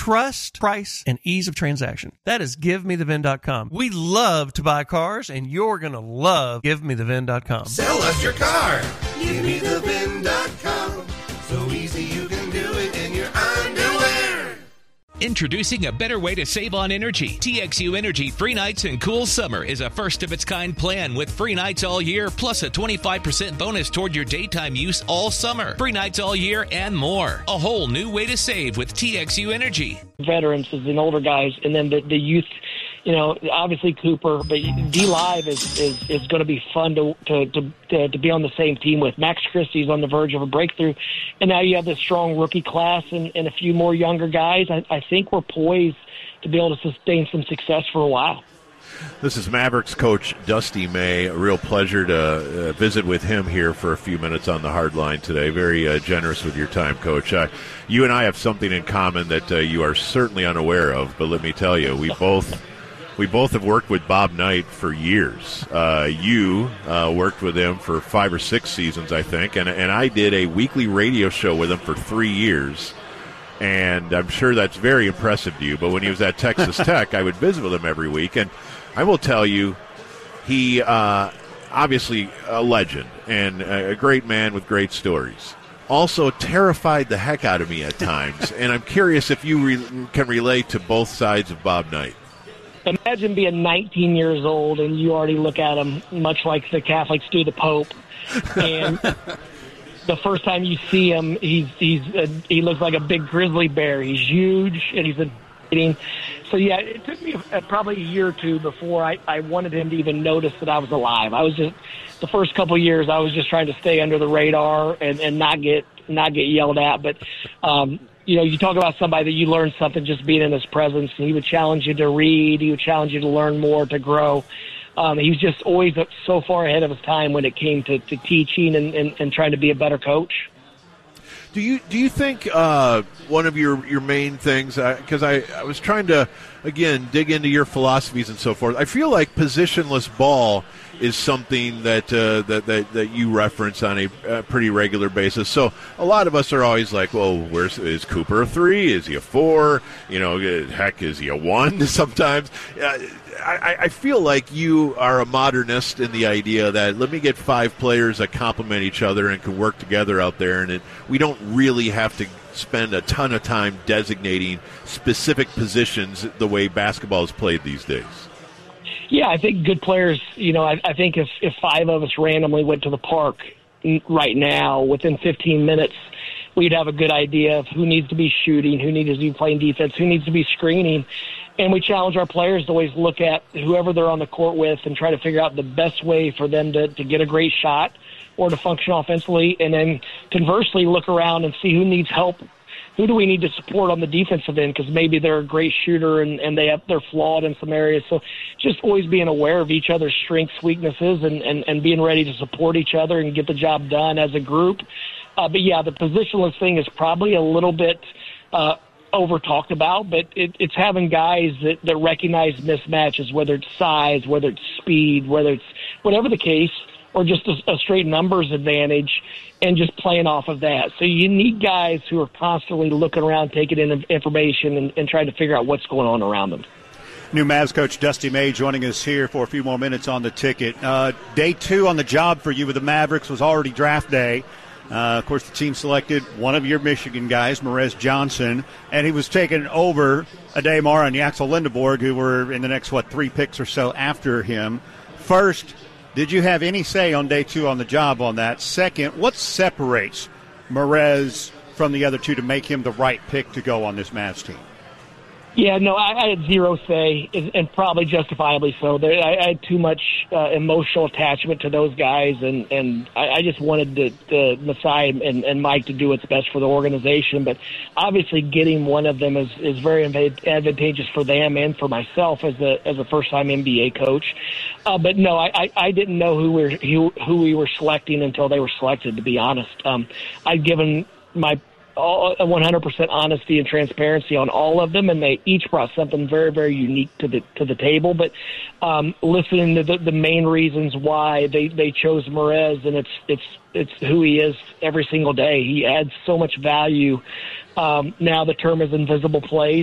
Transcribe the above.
trust, price, and ease of transaction. That is GiveMeTheVin.com. We love to buy cars, and you're going to love GiveMeTheVin.com. Sell us your car. GiveMeTheVin.com. So easy you can do it in your underwear. Introducing a better way to save on energy. TXU Energy Free Nights and Cool Summer is a first-of-its-kind plan with free nights all year, plus a 25% bonus toward your daytime use all summer. Free nights all year and more. A whole new way to save with TXU Energy. Veterans and older guys, and then the youth, you know, obviously Cooper, but D-Live is going to be fun to be on the same team with. Max Christie's on the verge of a breakthrough, and now you have this strong rookie class and a few more younger guys. I think we're poised to be able to sustain some success for a while. This is Mavericks coach Dusty May. A real pleasure to visit with him here for a few minutes on the hard line today. Very generous with your time, Coach. You and I have something in common that you are certainly unaware of, but let me tell you, we both have worked with Bob Knight for years. You worked with him for 5 or 6 seasons, I think, and I did a weekly radio show with him for 3 years. And I'm sure that's very impressive to you. But when he was at Texas Tech, I would visit with him every week. And I will tell you, he obviously a legend and a great man with great stories. Also terrified the heck out of me at times. And I'm curious if you can relate to both sides of Bob Knight. Imagine being 19 years old and you already look at him much like the Catholics do the Pope. And the first time you see him, he looks like a big grizzly bear. He's huge, and he's intimidating. So, yeah, it took me probably a year or two before I wanted him to even notice that I was alive. I was just, the first couple of years, I was just trying to stay under the radar and not get yelled at. But, you know, you talk about somebody that you learn something just being in his presence. And he would challenge you to read. He would challenge you to learn more, to grow. He was just always so far ahead of his time when it came to teaching and trying to be a better coach. Do you think one of your main things, because I was trying to, again, dig into your philosophies and so forth, I feel like positionless ball is something that you reference on a pretty regular basis. So a lot of us are always like, well, is Cooper a 3? Is he a 4? You know, heck, is he a 1 sometimes? I feel like you are a modernist in the idea that let me get 5 players that complement each other and can work together out there, and we don't really have to spend a ton of time designating specific positions the way basketball is played these days. Yeah, I think good players, you know, I think if 5 of us randomly went to the park right now, within 15 minutes, we'd have a good idea of who needs to be shooting, who needs to be playing defense, who needs to be screening. And we challenge our players to always look at whoever they're on the court with and try to figure out the best way for them to get a great shot or to function offensively. And then conversely, look around and see who needs help. Who do we need to support on the defensive end? Because maybe they're a great shooter and they're flawed in some areas. So just always being aware of each other's strengths, weaknesses, and being ready to support each other and get the job done as a group. But, yeah, the positionless thing is probably a little bit over talked about, but it's having guys that recognize mismatches, whether it's size, whether it's speed, whether it's whatever the case, or just a straight numbers advantage, and just playing off of that. So you need guys who are constantly looking around, taking in information, and trying to figure out what's going on around them. New Mavs coach Dusty May joining us here for a few more minutes on the ticket. Day 2 on the job for you with the Mavericks was already draft day. Of course, the team selected one of your Michigan guys, Morez Johnson, and he was taken over Ademar and Yaxel Lindeborg, who were in the next, 3 picks or so after him. First, did you have any say on day 2 on the job on that? Second, what separates Morez from the other 2 to make him the right pick to go on this Mavs team? Yeah, no, I had zero say, and probably justifiably so. I had too much emotional attachment to those guys, and I just wanted the Masai and Mike to do what's best for the organization. But obviously getting one of them is very advantageous for them and for myself as a first-time NBA coach. But no, I didn't know who we were selecting until they were selected, to be honest. I'd given my 100% honesty and transparency on all of them, and they each brought something very, very unique to the table. But listening to the main reasons why they chose Morez, and it's who he is every single day. He adds so much value. Now the term is invisible plays.